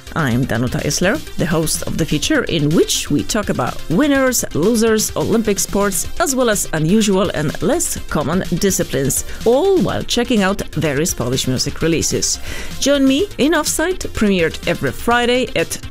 I'm Danuta Isler, the host of the feature in which we talk about winners, losers, Olympic sports, as well as unusual and less common disciplines, all while checking out various Polish music releases. Join me in Offside, premiered every Friday at